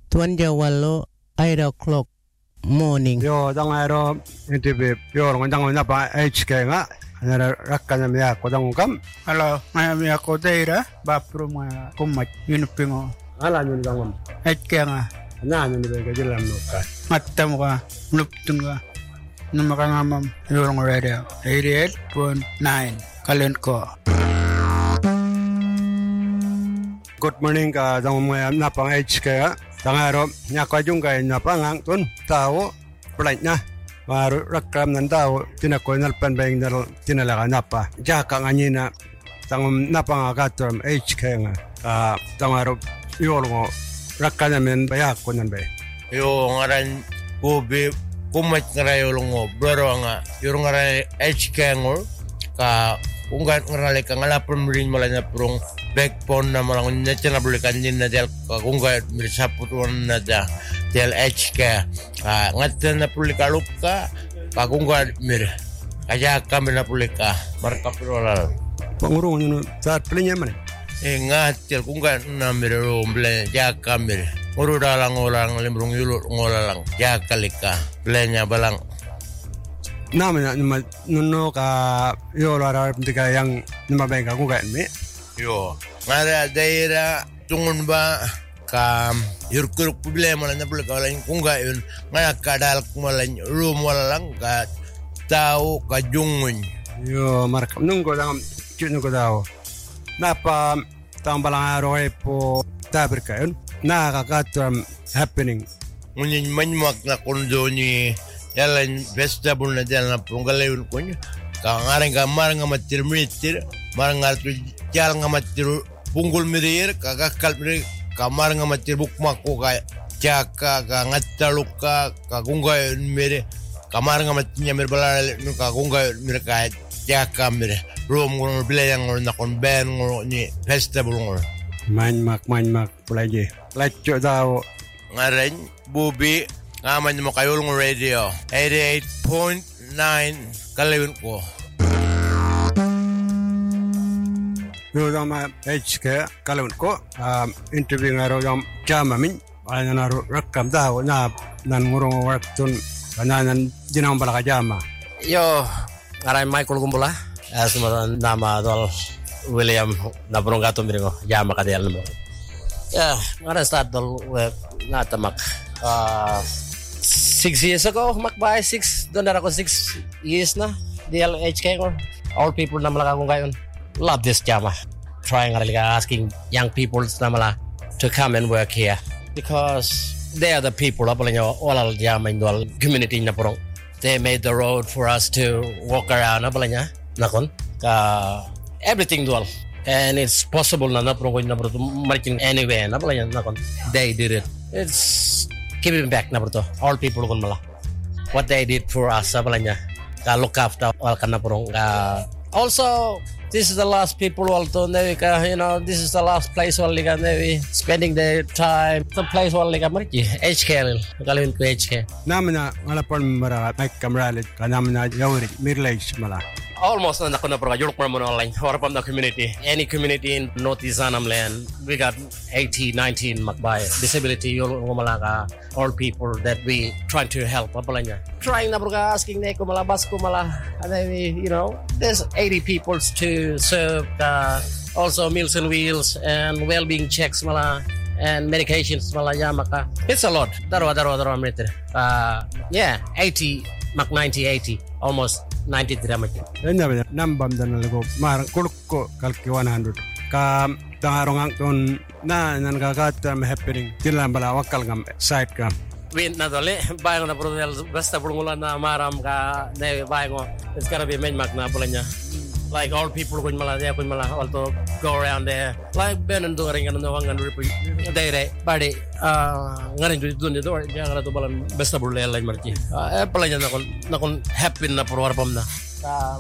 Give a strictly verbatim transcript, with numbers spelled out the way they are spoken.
Tuanjawalo eight o'clock morning. Yo dangero interview yo long dang na ba H K nga ana rakkan mi ako dang kam. Hello, may ako dira ba pro mga kumat yunupingo. Ala nyun dang. H K nga. Na nyun be ga dilam no ka. Matam ka, luptun ka. Namakangamam yung radio eighty-eight point nine kalen ko. Good morning ka dang mga napang H K nga. Dangero nya ko jung ka nya pangang tun tao plait na. Maru rakam nan tao tinakoy nalpan bang dal tinala ka napa. Ja ka ngani tang napang agatom H K nga. Ka dangero yolgo rakkan men bayak ko nan be. Yo ngaran ubi kumat ngaray ulungo bro nga yung ngaray H K ngor ka unggat ngarale ka ngalapon rin mala na prong backbone na malang natin na bulikan din na del ka unggat misaputuan na da del H K ka ngatin na pulika lupka ka unggat mir kaya kami na pulika marka pirolal Pangurong yun sa plinya man. eh ngatil unggat na mir rumble ya kami uru dalang orang limrung yulur ngolalang ya kalika plenya balang Namin na nuno ka yo lara tika yang namabenga ko kan mi. Yo, ngara daira tungun ba ka yurkuruk problema na napula ka lang kung gayon ngara kadal kumalan room wala lang ka tao ka jungun. Yo marka nunggo dang chunu ko daw. Napa tang balang araw ay po tabir kayon. Nakakatam happening. Ngunyan manyak na kondo ni yalan vegetable na dyan na punggalay ko niya. Ka ngarang ka marang nga matir-mitir, marang nga tiyal nga matir punggol mirir, kakakal mirir, ka marang nga matir bukmak ko ka tiyaka, ka ngataluk ka, ka kunggayon mirir, ka marang nga matinya mirir balala, ka kunggayon mirir ka tiyaka mirir. Room ko nung bilayang ngon na konben ngon ni vegetable ngon. Manmak manmak pulaje. Lecture daw. Ngaran, bubi, ngaman mo kayo ng radio. eighty-eight point nine kalawin ko. Yo dang ma H K kalun ko. Um interview nga raw yung jama min. Ano na rakam daw na nan ngurong work tun kananan dinang bala ka jama. Yo, ngaray Michael Gumbula. As mo nama dol William na burong gato miringo jama ka dial mo. Yeah, ngaray start dol natamak. Uh Six years ago, makbay six, doon na ako six years na. D L H K ko. All people na malaka kong gayon. Love this jama. Trying really asking young people na mala to come and work here. Because they are the people, apala nyo, all jama in the community na purong. They made the road for us to walk around, apala nya, nakon. Ka, everything dual. And it's possible na napurong ko na purong marikin anywhere, apala nya, nakon. They did it. It's giving back na bro, all people kun mala what they did for us abalanya ka look after all kana purong ka also this is the last people also ka you know this is the last place all liga they spending their time the place all liga marki H K kalin ko H K Namna malapon mara may kamralit kanamna yawri mirlage mala. Almost na ako na pro York mo online or from the community any community in North Izanam land we got eighty nineteen makbay disability yung malaka all people that we trying to help apala niya trying na pro asking na ko malabas ko mala and then we, you know there's eighty people to serve uh, also meals and wheels and well-being checks mala and medications mala yamaka it's a lot daro daro daro meter uh yeah eighty mak ninety eighty almost ninety drama. Enya ba nambam dan lago mar kulko kalki one hundred. Ka tangarong ang ton na nan gagatam happening tilam bala wakal ngam side kam. Win na dole bayo na produel basta pulungulan na maram ka ne bayo it's gonna be main mak na pulanya. Like all people kun mala dia kun mala also go around there like ben and doing and no hangan repeat day day body uh ngarin du dun do dia ngara to balan basta bulel lain marti eh pulanya na kon na kon happy na pro warpam na